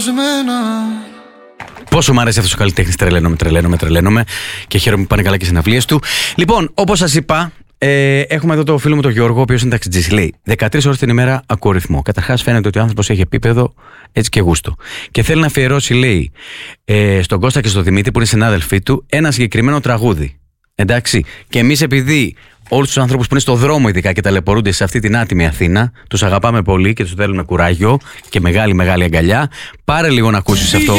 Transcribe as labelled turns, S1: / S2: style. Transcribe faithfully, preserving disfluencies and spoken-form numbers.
S1: Πόσο μου αρέσει αυτός ο καλλιτέχνης, τρελαίνομαι, τρελαίνομαι, τρελαίνομαι και χαίρομαι που πάνε καλά και στις συναυλίες του. Λοιπόν, όπως σας είπα, ε, έχουμε εδώ το φίλο μου τον Γιώργο, ο οποίος είναι ταξιτζής. Λέει δεκατρείς ώρες την ημέρα ακούω ρυθμό. Καταρχάς φαίνεται ότι ο άνθρωπος έχει επίπεδο έτσι και γούστο. Και θέλει να αφιερώσει, λέει, ε, στον Κώστα και στον Δημήτρη, που είναι συνάδελφοί του, ένα συγκεκριμένο τραγούδι. Εντάξει. Και εμείς, επειδή όλους τους ανθρώπους που είναι στο δρόμο, ειδικά και ταλαιπωρούνται σε αυτή την άτιμη Αθήνα, τους αγαπάμε πολύ και τους θέλουμε κουράγιο και μεγάλη μεγάλη αγκαλιά, πάρε λίγο να ακούσεις αυτό.